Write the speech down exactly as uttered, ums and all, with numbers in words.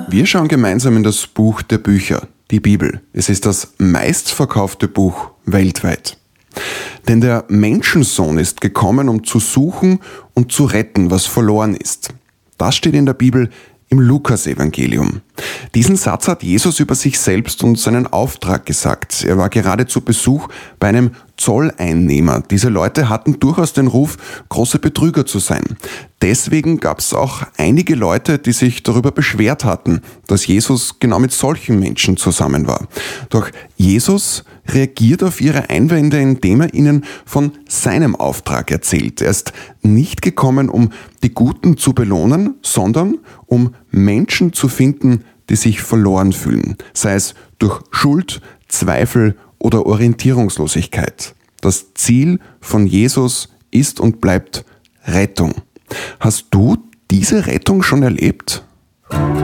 Wir schauen gemeinsam in das Buch der Bücher, die Bibel. Es ist das meistverkaufte Buch weltweit. Denn der Menschensohn ist gekommen, um zu suchen und zu retten, was verloren ist. Das steht in der Bibel im Lukas-Evangelium. Diesen Satz hat Jesus über sich selbst und seinen Auftrag gesagt. Er war gerade zu Besuch bei einem Zolleinnehmer. Diese Leute hatten durchaus den Ruf, große Betrüger zu sein. Deswegen gab es auch einige Leute, die sich darüber beschwert hatten, dass Jesus genau mit solchen Menschen zusammen war. Doch Jesus reagiert auf ihre Einwände, indem er ihnen von seinem Auftrag erzählt. Er ist nicht gekommen, um die Guten zu belohnen, sondern um Menschen zu finden, die sich verloren fühlen, sei es durch Schuld, Zweifel oder Orientierungslosigkeit. Das Ziel von Jesus ist und bleibt Rettung. Hast du diese Rettung schon erlebt?